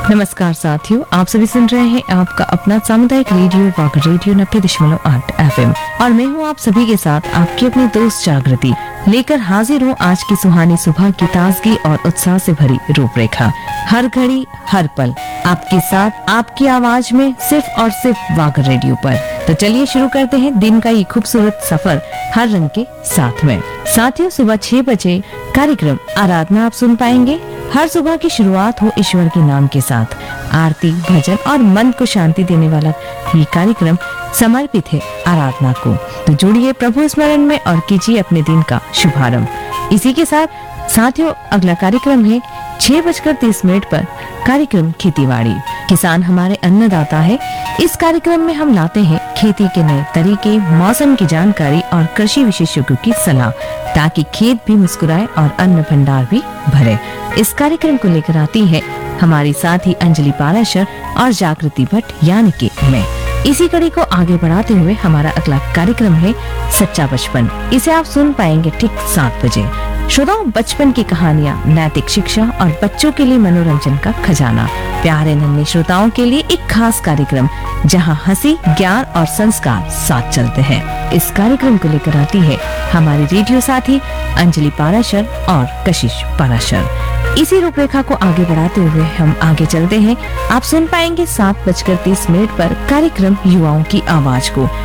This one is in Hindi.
नमस्कार साथियों, आप सभी सुन रहे हैं आपका अपना सामुदायिक रेडियो वाक रेडियो 90.8 FM और मैं हूं आप सभी के साथ आपकी अपनी दोस्त जागृति लेकर हाजिर हूं आज की सुहानी सुबह की ताजगी और उत्साह से भरी रूपरेखा। हर घड़ी हर पल आपके साथ आपकी आवाज में सिर्फ और सिर्फ वाक रेडियो पर। तो चलिए शुरू करते हैं दिन का ये खूबसूरत सफर हर रंग के साथ में। साथियों, सुबह 6 बजे कार्यक्रम आराधना आप सुन पाएंगे। हर सुबह की शुरुआत हो ईश्वर के नाम के साथ। आरती, भजन और मन को शांति देने वाला ये कार्यक्रम समर्पित है आराधना को। तो जुड़िए प्रभु स्मरण में और कीजिए अपने दिन का शुभारंभ। इसी के साथ साथियों, अगला कार्यक्रम है 6:30 पर कार्यक्रम खेतीबाड़ी। किसान हमारे अन्नदाता है। इस कार्यक्रम में हम लाते हैं खेती के नए तरीके, मौसम की जानकारी और कृषि विशेषज्ञों की सलाह, ताकि खेत भी मुस्कुराए और अन्न भंडार भी भरे। इस कार्यक्रम को लेकर आती है हमारी साथी अंजलि पाराशर और जागृति भट्ट यानी कि मैं। इसी कड़ी को आगे बढ़ाते हुए हमारा अगला कार्यक्रम है सच्चा बचपन। इसे आप सुन पाएंगे ठीक 7 बजे। श्रोताओं, बचपन की कहानियाँ, नैतिक शिक्षा और बच्चों के लिए मनोरंजन का खजाना। प्यारे नन्हे श्रोताओं के लिए एक खास कार्यक्रम जहां हंसी, ज्ञान और संस्कार साथ चलते हैं। इस कार्यक्रम को लेकर आती है हमारी रेडियो साथी अंजलि पाराशर और कशिश पाराशर। इसी रूपरेखा को आगे बढ़ाते हुए हम आगे चलते हैं। आप सुन पाएंगे 7:30 पर कार्यक्रम युवाओं की आवाज को,